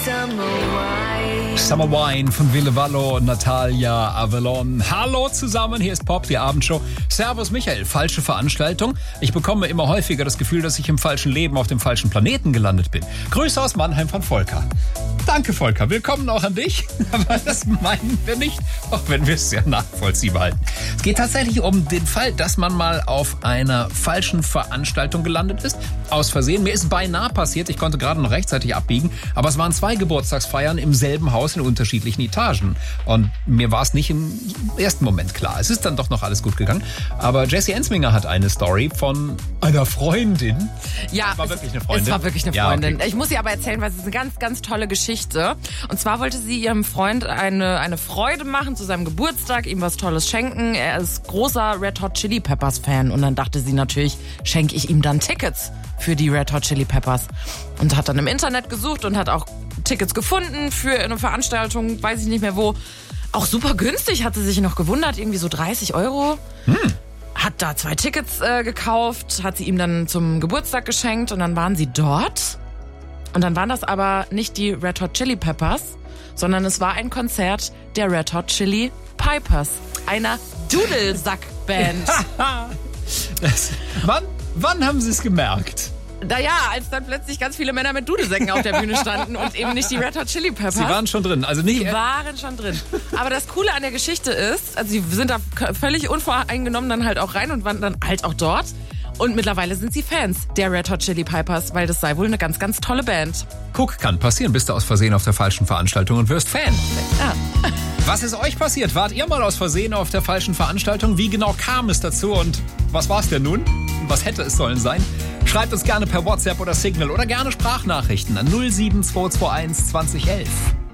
Summer Wine von Ville Vallo und Natalia Avalon. Hallo zusammen, hier ist Pop, die Abendshow. Servus Michael, falsche Veranstaltung. Ich bekomme immer häufiger das Gefühl, dass ich im falschen Leben auf dem falschen Planeten gelandet bin. Grüße aus Mannheim von Volker. Danke Volker, willkommen auch an dich. Aber das meinen wir nicht, auch wenn wir es sehr nachvollziehbar halten. Es geht tatsächlich um den Fall, dass man mal auf einer falschen Veranstaltung gelandet ist. Aus Versehen. Mir ist beinahe passiert, ich konnte gerade noch rechtzeitig abbiegen, aber es waren 2 Geburtstagsfeiern im selben Haus in unterschiedlichen Etagen. Und mir war es nicht im ersten Moment klar. Es ist dann doch noch alles gut gegangen. Aber Jessie Ensminger hat eine Story von einer Freundin. Ja, es war wirklich eine Freundin. Es war wirklich eine Freundin. Ja, okay. Ich muss sie aber erzählen, weil es ist eine ganz, ganz tolle Geschichte. Und zwar wollte sie ihrem Freund eine Freude machen zu seinem Geburtstag, ihm was Tolles schenken. Er ist großer Red Hot Chili Peppers Fan. Und dann dachte sie natürlich, schenke ich ihm dann Tickets für die Red Hot Chili Peppers. Und hat dann im Internet gesucht und hat auch Tickets gefunden für eine Veranstaltung, weiß ich nicht mehr wo. Auch super günstig, hat sie sich noch gewundert, irgendwie so 30 €. Hat da 2 Tickets gekauft, hat sie ihm dann zum Geburtstag geschenkt und dann waren sie dort. Und dann waren das aber nicht die Red Hot Chili Peppers, sondern es war ein Konzert der Red Hot Chili Pipers, einer Dudelsack-Band. Wann haben Sie es gemerkt? Naja, als dann plötzlich ganz viele Männer mit Dudelsäcken auf der Bühne standen und eben nicht die Red Hot Chili Peppers. Sie waren schon drin, also nicht. Sie waren schon drin. Aber das Coole an der Geschichte ist, also sie sind da völlig unvoreingenommen dann halt auch rein und waren dann halt auch dort. Und mittlerweile sind sie Fans der Red Hot Chili Pipers, weil das sei wohl eine ganz, ganz tolle Band. Guck, kann passieren, bist du aus Versehen auf der falschen Veranstaltung und wirst Fan. Ja. Was ist euch passiert? Wart ihr mal aus Versehen auf der falschen Veranstaltung? Wie genau kam es dazu und was war es denn nun? Was hätte es sollen sein? Schreibt uns gerne per WhatsApp oder Signal oder gerne Sprachnachrichten an 07221 2011.